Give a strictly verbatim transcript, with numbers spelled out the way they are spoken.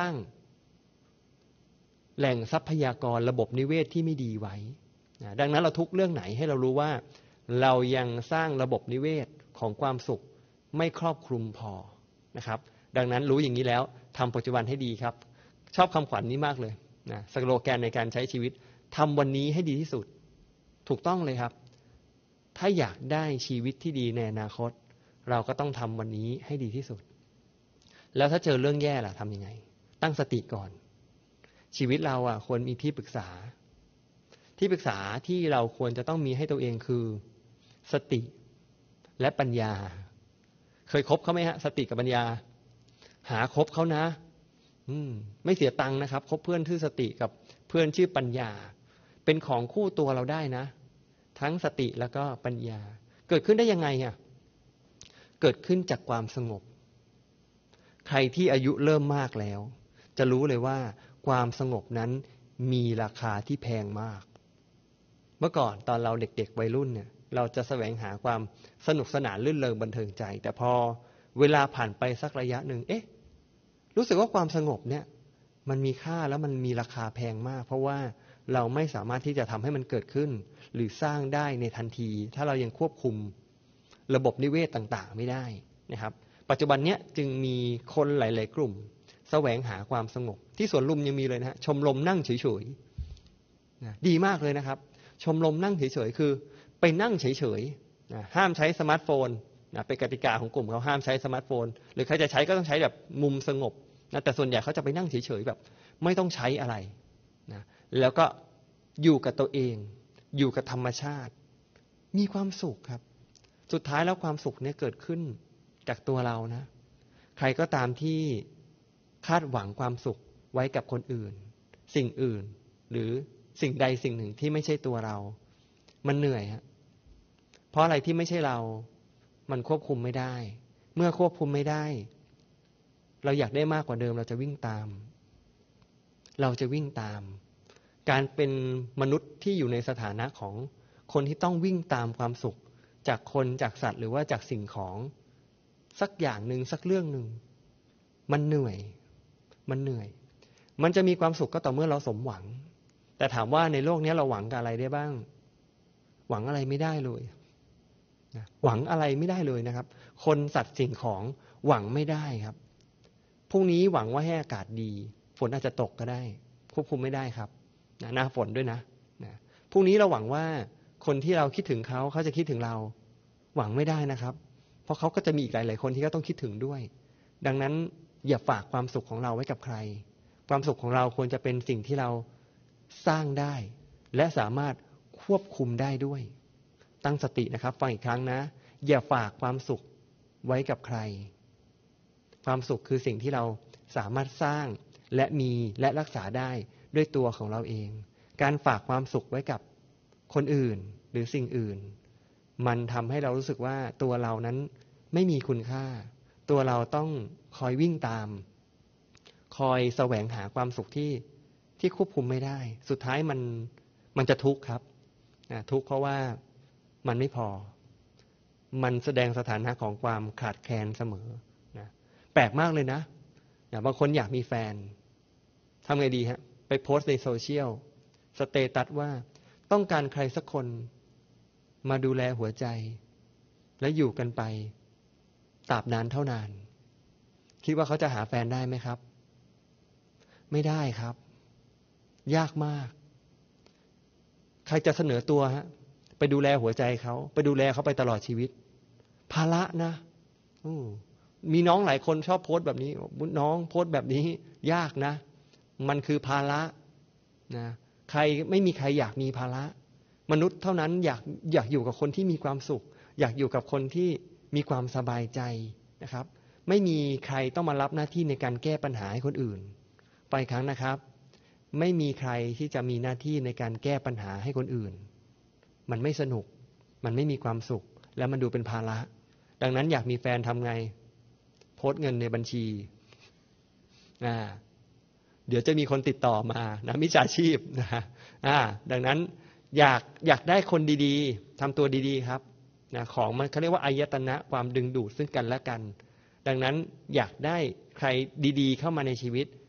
างแหล่งทรัพยากรระบบนิเวศที่ไม่ดีไว้นะดังนั้นเราทุกเรื่องไหนให้เรารู้ว่าเรายังสร้างระบบนิเวศของความสุขไม่ครอบคลุมพอนะครับดังนั้นรู้อย่างนี้แล้วทำปัจจุบันให้ดีครับชอบคำขวัญ น, นี้มากเลยนะสโลแกนในการใช้ชีวิตทำวันนี้ให้ดีที่สุดถูกต้องเลยครับถ้าอยากได้ชีวิตที่ดีในอนาคตเราก็ต้องทำวันนี้ให้ดีที่สุดแล้วถ้าเจอเรื่องแย่ล่ะทำยังไงตั้งสติก่อนชีวิตเราอ่ะควรมีที่ปรึกษาที่ปรึกษาที่เราควรจะต้องมีให้ตัวเองคือสติและปัญญาเคยคบเขาไหมฮะสติกับปัญญาหาคบเขานะอืมไม่เสียตังค์นะครับคบเพื่อนชื่อสติกับเพื่อนชื่อปัญญาเป็นของคู่ตัวเราได้นะทั้งสติแล้วก็ปัญญาเกิดขึ้นได้ยังไงอ่ะเกิดขึ้นจากความสงบใครที่อายุเริ่มมากแล้วจะรู้เลยว่าความสงบนั้นมีราคาที่แพงมากเมื่อก่อนตอนเราเด็กๆวัยรุ่นเนี่ยเราจะแสวงหาความสนุกสนานลื่นเริงบันเทิงใจแต่พอเวลาผ่านไปสักระยะหนึ่งเอ๊ะรู้สึกว่าความสงบเนี่ยมันมีค่าแล้วมันมีราคาแพงมากเพราะว่าเราไม่สามารถที่จะทำให้มันเกิดขึ้นหรือสร้างได้ในทันทีถ้าเรายังควบคุมระบบนิเวศต่างๆไม่ได้นะครับปัจจุบันเนี้ยจึงมีคนหลายๆกลุ่มแสวงหาความสงบที่สวนลุมยังมีเลยนะฮะชมรมนั่งเฉยๆนะดีมากเลยนะครับชมรมนั่งเฉยๆคือไปนั่งเฉยๆนะห้ามใช้สมาร์ทโฟนนะเป็นกติกาของกลุ่มเขาห้ามใช้สมาร์ทโฟนหรือใครจะใช้ก็ต้องใช้แบบมุมสงบนะแต่ส่วนใหญ่เขาจะไปนั่งเฉยๆแบบไม่ต้องใช้อะไรนะแล้วก็อยู่กับตัวเองอยู่กับธรรมชาติมีความสุขครับสุดท้ายแล้วความสุขเนี่ยเกิดขึ้นจากตัวเรานะใครก็ตามที่คาดหวังความสุขไว้กับคนอื่นสิ่งอื่นหรือสิ่งใดสิ่งหนึ่งที่ไม่ใช่ตัวเรามันเหนื่อยฮะเพราะอะไรที่ไม่ใช่เรามันควบคุมไม่ได้เมื่อควบคุมไม่ได้เราอยากได้มากกว่าเดิมเราจะวิ่งตามเราจะวิ่งตามการเป็นมนุษย์ที่อยู่ในสถานะของคนที่ต้องวิ่งตามความสุขจากคนจากสัตว์หรือว่าจากสิ่งของสักอย่างหนึ่งสักเรื่องหนึ่งมันเหนื่อยมันเหนื่อยมันจะมีความสุขก็ต่อเมื่อเราสมหวังแต่ถามว่าในโลกนี้เราหวังกับอะไรได้บ้างหวังอะไรไม่ได้เลยนะหวังอะไรไม่ได้เลยนะครับคนสัตว์สิ่งของหวังไม่ได้ครับพรุ่งนี้หวังว่าให้อากาศดีฝนอาจจะตกก็ได้ควบคุมไม่ได้ครับนะหน้าฝนด้วยนะนะพรุ่งนี้เราหวังว่าคนที่เราคิดถึงเขาเขาจะคิดถึงเราหวังไม่ได้นะครับเพราะเขาก็จะมีอีกหลายๆคนที่เขาต้องคิดถึงด้วยดังนั้นอย่าฝากความสุขของเราไว้กับใครความสุขของเราควรจะเป็นสิ่งที่เราสร้างได้และสามารถควบคุมได้ด้วยตั้งสตินะครับฟังอีกครั้งนะอย่าฝากความสุขไว้กับใครความสุขคือสิ่งที่เราสามารถสร้างและมีและรักษาได้ด้วยตัวของเราเองการฝากความสุขไว้กับคนอื่นหรือสิ่งอื่นมันทำให้เรารู้สึกว่าตัวเรานั้นไม่มีคุณค่าตัวเราต้องคอยวิ่งตามคอยแสวงหาความสุขที่ที่ควบคุมไม่ได้สุดท้ายมันมันจะทุกข์ครับนะทุกข์เพราะว่ามันไม่พอมันแสดงสถานะของความขาดแคลนเสมอนะแปลกมากเลยนะนะบางคนอยากมีแฟนทำไงดีฮะไปโพสต์ในโซเชียลสเตตัสว่าต้องการใครสักคนมาดูแลหัวใจและอยู่กันไปตราบนานเท่านานคิดว่าเขาจะหาแฟนได้ไหมครับไม่ได้ครับยากมากใครจะเสนอตัวฮะไปดูแลหัวใจเขาไปดูแลเขาไปตลอดชีวิตภาระนะมีน้องหลายคนชอบโพสต์แบบนี้น้องโพสต์แบบนี้ยากนะมันคือภาระนะใครไม่มีใครอยากมีภาระมนุษย์เท่านั้นอยากอยากอยู่กับคนที่มีความสุขอยากอยู่กับคนที่มีความสบายใจนะครับไม่มีใครต้องมารับหน้าที่ในการแก้ปัญหาให้คนอื่นไปครั้งนะครับไม่มีใครที่จะมีหน้าที่ในการแก้ปัญหาให้คนอื่นมันไม่สนุกมันไม่มีความสุขแล้วมันดูเป็นภาระดังนั้นอยากมีแฟนทำไงโพสต์เงินในบัญชีอ่าเดี๋ยวจะมีคนติดต่อมานะมิจฉาชีพนะอ่าดังนั้นอยากอยากได้คนดีๆทำตัวดีๆครับนะของมันเขาเรียกว่าอายตนะความดึงดูดซึ่งกันและกันดังนั้นอยากได้ใครดีๆเข้ามาในชีวิต